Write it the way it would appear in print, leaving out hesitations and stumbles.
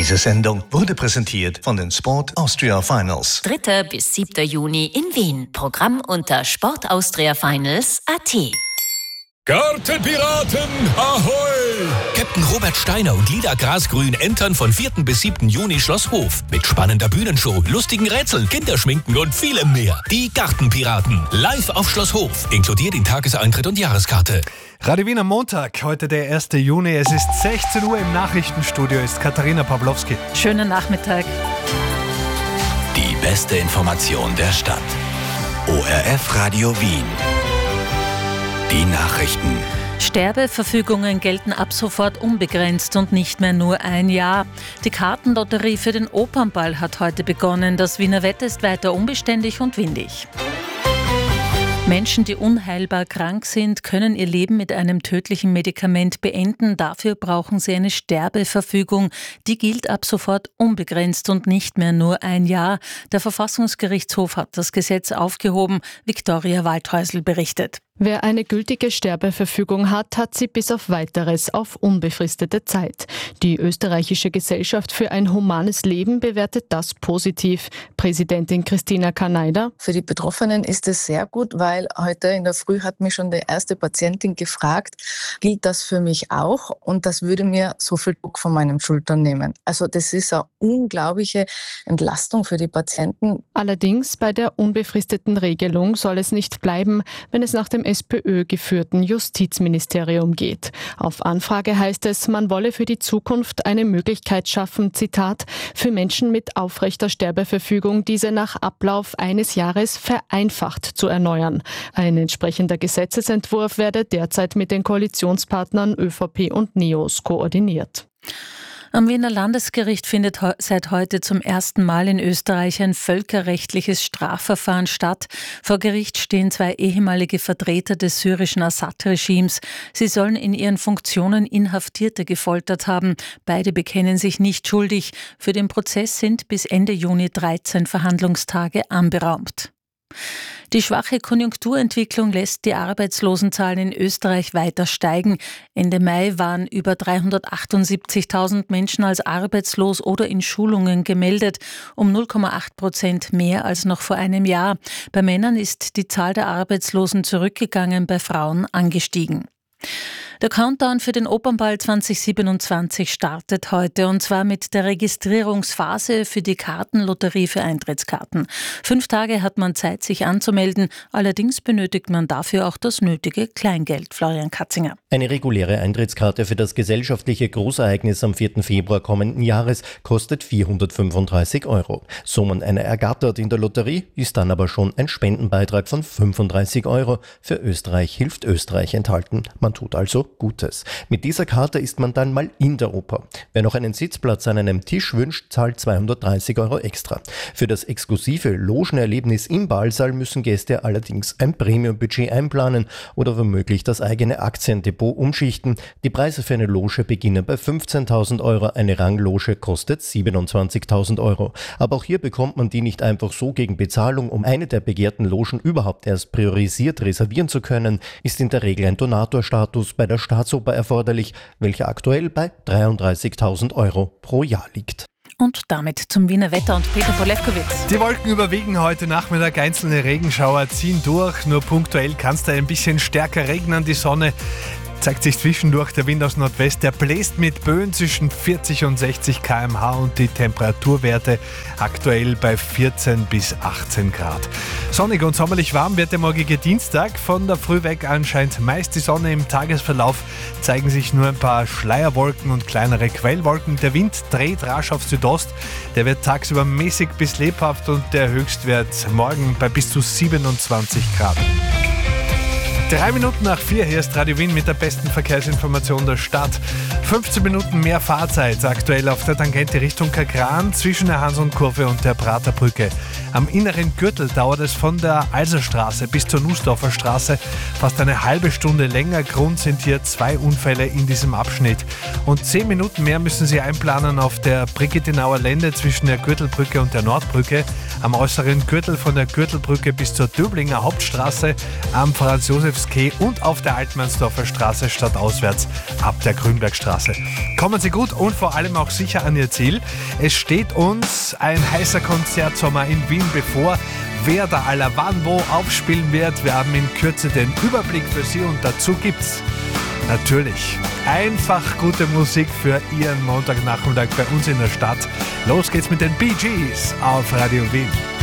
Diese Sendung wurde präsentiert von den Sport Austria Finals. 3. bis 7. Juni in Wien. Programm unter sportaustriafinals.at. Gartenpiraten, ahoi! Captain Robert Steiner und Lida Grasgrün entern von 4. bis 7. Juni Schloss Hof. Mit spannender Bühnenshow, lustigen Rätseln, Kinderschminken und vielem mehr. Die Gartenpiraten. Live auf Schloss Hof. Inkludiert in Tageseintritt und Jahreskarte. Radio Wien am Montag, heute der 1. Juni. Es ist 16 Uhr, im Nachrichtenstudio ist Katharina Pawlowski. Schönen Nachmittag. Die beste Information der Stadt. ORF Radio Wien. Die Nachrichten. Sterbeverfügungen gelten ab sofort unbegrenzt und nicht mehr nur ein Jahr. Die Kartenlotterie für den Opernball hat heute begonnen. Das Wiener Wetter ist weiter unbeständig und windig. Menschen, die unheilbar krank sind, können ihr Leben mit einem tödlichen Medikament beenden. Dafür brauchen sie eine Sterbeverfügung. Die gilt ab sofort unbegrenzt und nicht mehr nur ein Jahr. Der Verfassungsgerichtshof hat das Gesetz aufgehoben. Viktoria Waldhäusl berichtet. Wer eine gültige Sterbeverfügung hat, hat sie bis auf Weiteres auf unbefristete Zeit. Die österreichische Gesellschaft für ein humanes Leben bewertet das positiv. Präsidentin Christina Karneider: Für die Betroffenen ist es sehr gut, weil heute in der Früh hat mich schon die erste Patientin gefragt, gilt das für mich auch? Und das würde mir so viel Druck von meinen Schultern nehmen. Also das ist eine unglaubliche Entlastung für die Patienten. Allerdings bei der unbefristeten Regelung soll es nicht bleiben, wenn es nach dem SPÖ-geführten Justizministerium geht. Auf Anfrage heißt es, man wolle für die Zukunft eine Möglichkeit schaffen, Zitat, für Menschen mit aufrechter Sterbeverfügung diese nach Ablauf eines Jahres vereinfacht zu erneuern. Ein entsprechender Gesetzesentwurf werde derzeit mit den Koalitionspartnern ÖVP und NEOS koordiniert. Am Wiener Landesgericht findet seit heute zum ersten Mal in Österreich ein völkerrechtliches Strafverfahren statt. Vor Gericht stehen 2 ehemalige Vertreter des syrischen Assad-Regimes. Sie sollen in ihren Funktionen Inhaftierte gefoltert haben. Beide bekennen sich nicht schuldig. Für den Prozess sind bis Ende Juni 13 Verhandlungstage anberaumt. Die schwache Konjunkturentwicklung lässt die Arbeitslosenzahlen in Österreich weiter steigen. Ende Mai waren über 378.000 Menschen als arbeitslos oder in Schulungen gemeldet, um 0,8% mehr als noch vor einem Jahr. Bei Männern ist die Zahl der Arbeitslosen zurückgegangen, bei Frauen angestiegen. Der Countdown für den Opernball 2027 startet heute, und zwar mit der Registrierungsphase für die Kartenlotterie für Eintrittskarten. 5 Tage hat man Zeit, sich anzumelden. Allerdings benötigt man dafür auch das nötige Kleingeld. Florian Katzinger. Eine reguläre Eintrittskarte für das gesellschaftliche Großereignis am 4. Februar kommenden Jahres kostet 435 €. So man eine ergattert in der Lotterie, ist dann aber schon ein Spendenbeitrag von 35 € für Österreich hilft Österreich enthalten. Man tut also Gutes. Mit dieser Karte ist man dann mal in der Oper. Wer noch einen Sitzplatz an einem Tisch wünscht, zahlt 230 € extra. Für das exklusive Logenerlebnis im Ballsaal müssen Gäste allerdings ein Premium-Budget einplanen oder womöglich das eigene Aktiendepot umschichten. Die Preise für eine Loge beginnen bei 15.000 €, eine Rangloge kostet 27.000 €. Aber auch hier bekommt man die nicht einfach so gegen Bezahlung. Um eine der begehrten Logen überhaupt erst priorisiert reservieren zu können, ist in der Regel ein Donatorstatus bei der Staatsoper erforderlich, welcher aktuell bei 33.000 € pro Jahr liegt. Und damit zum Wiener Wetter und Peter Polewkowitz. Die Wolken überwiegen heute Nachmittag, einzelne Regenschauer ziehen durch. Nur punktuell kann es da ein bisschen stärker regnen. Die Sonne zeigt sich zwischendurch, der Wind aus Nordwest, der bläst mit Böen zwischen 40 und 60 km/h und die Temperaturwerte aktuell bei 14 bis 18 Grad. Sonnig und sommerlich warm wird der morgige Dienstag. Von der Früh weg anscheinend meist die Sonne. Im Tagesverlauf zeigen sich nur ein paar Schleierwolken und kleinere Quellwolken. Der Wind dreht rasch auf Südost. Der wird tagsüber mäßig bis lebhaft und der Höchstwert morgen bei bis zu 27 Grad. 3 Minuten nach 4, hier ist Radio Wien mit der besten Verkehrsinformation der Stadt. 15 Minuten mehr Fahrzeit aktuell auf der Tangente Richtung Kagran zwischen der Hansl-Kurve und der Praterbrücke. Am inneren Gürtel dauert es von der Alserstraße bis zur Nussdorfer Straße fast eine halbe Stunde länger. Grund sind hier 2 Unfälle in diesem Abschnitt. Und 10 Minuten mehr müssen Sie einplanen auf der Brigittenauer Lände zwischen der Gürtelbrücke und der Nordbrücke. am äußeren Gürtel von der Gürtelbrücke bis zur Döblinger Hauptstraße, am Franz-Josefs-Quai und auf der Altmannsdorfer Straße stadtauswärts ab der Grünbergstraße. Kommen Sie gut und vor allem auch sicher an Ihr Ziel. Es steht uns ein heißer Konzertsommer in Wien bevor. Wer da aller wann wo aufspielen wird, wir haben in Kürze den Überblick für Sie und dazu gibt's natürlich einfach gute Musik für Ihren Montagnachmittag bei uns in der Stadt. Los geht's mit den Bee Gees auf Radio Wien.